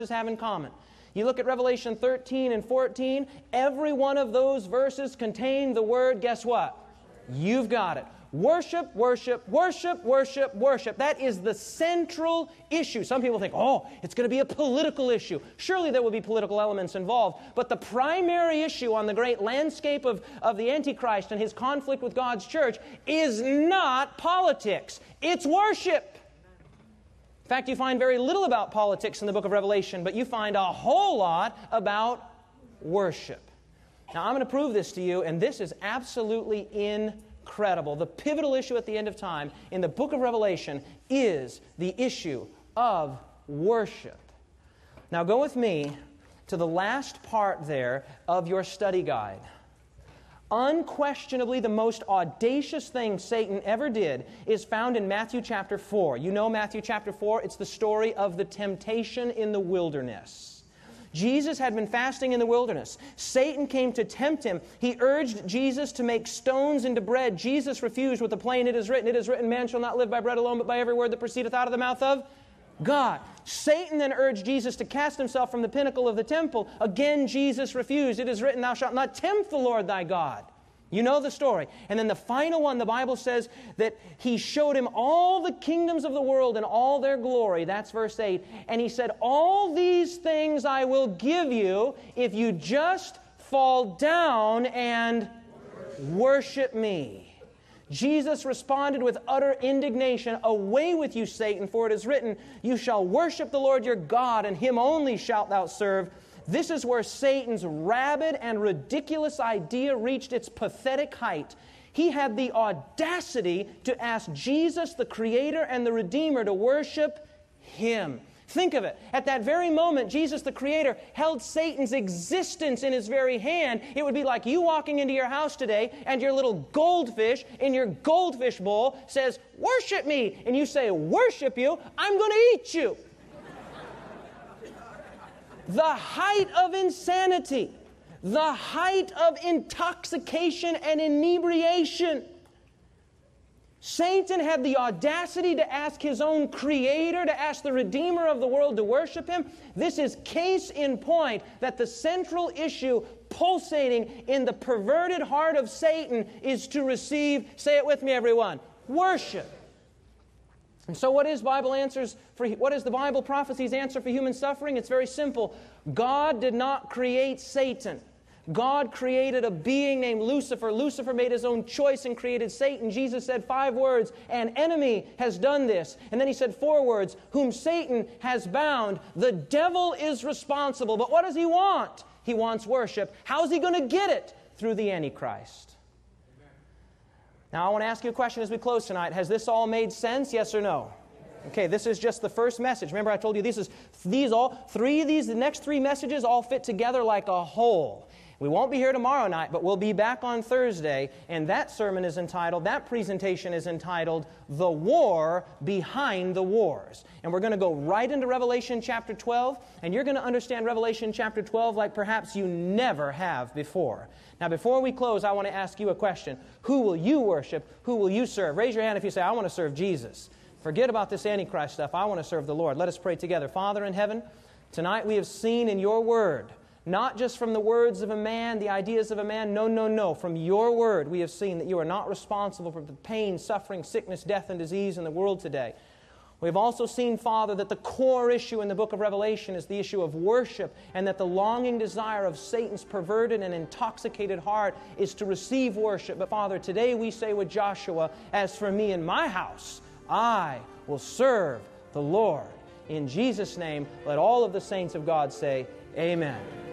have in common. You look at Revelation 13 and 14, every one of those verses contain the word, guess what? You've got it. Worship, worship, worship, worship, worship. That is the central issue. Some people think, oh, it's going to be a political issue. Surely there will be political elements involved. But the primary issue on the great landscape of the Antichrist and his conflict with God's church is not politics. It's worship. In fact, you find very little about politics in the book of Revelation, but you find a whole lot about worship. Now, I'm going to prove this to you, and this is absolutely incredible. The pivotal issue at the end of time in the book of Revelation is the issue of worship. Now, go with me to the last part there of your study guide. Unquestionably, the most audacious thing Satan ever did is found in Matthew chapter 4. You know Matthew chapter 4? It's the story of the temptation in the wilderness. Jesus had been fasting in the wilderness. Satan came to tempt him. He urged Jesus to make stones into bread. Jesus refused with the plain, it is written, man shall not live by bread alone, but by every word that proceedeth out of the mouth of God. Satan then urged Jesus to cast himself from the pinnacle of the temple. Again, Jesus refused. It is written, thou shalt not tempt the Lord thy God. You know the story. And then the final one, the Bible says that he showed him all the kingdoms of the world and all their glory. That's verse 8. And he said, all these things I will give you if you just fall down and worship me. Jesus responded with utter indignation, away with you, Satan, for it is written, you shall worship the Lord your God, and Him only shalt thou serve. This is where Satan's rabid and ridiculous idea reached its pathetic height. He had the audacity to ask Jesus, the Creator and the Redeemer, to worship Him. Think of it. At that very moment, Jesus, the Creator, held Satan's existence in His very hand. It would be like you walking into your house today and your little goldfish in your goldfish bowl says, worship me. And you say, worship you? I'm going to eat you. The height of insanity, the height of intoxication and inebriation. Satan had the audacity to ask his own Creator, to ask the Redeemer of the world to worship Him. This is case in point that the central issue pulsating in the perverted heart of Satan is to receive, say it with me everyone, worship. And so what is the Bible prophecy's answer for human suffering? It's very simple. God did not create Satan. God created a being named Lucifer. Lucifer made his own choice and created Satan. Jesus said 5 words, an enemy has done this. And then He said 4 words, whom Satan has bound. The devil is responsible. But what does he want? He wants worship. How's he going to get it? Through the Antichrist. Now, I want to ask you a question as we close tonight. Has this all made sense? Yes or no? Okay, this is just the first message. Remember I told you the next 3 messages all fit together like a whole. We won't be here tomorrow night, but we'll be back on Thursday, and that presentation is entitled, The War Behind the Wars. And we're going to go right into Revelation chapter 12, and you're going to understand Revelation chapter 12 like perhaps you never have before. Now, before we close, I want to ask you a question. Who will you worship? Who will you serve? Raise your hand if you say, I want to serve Jesus. Forget about this Antichrist stuff. I want to serve the Lord. Let us pray together. Father in heaven, tonight we have seen in your word, not just from the words of a man, the ideas of a man. No. From your word we have seen that you are not responsible for the pain, suffering, sickness, death, and disease in the world today. We have also seen, Father, that the core issue in the book of Revelation is the issue of worship, and that the longing desire of Satan's perverted and intoxicated heart is to receive worship. But Father, today we say with Joshua, as for me and my house, I will serve the Lord. In Jesus' name, let all of the saints of God say, Amen.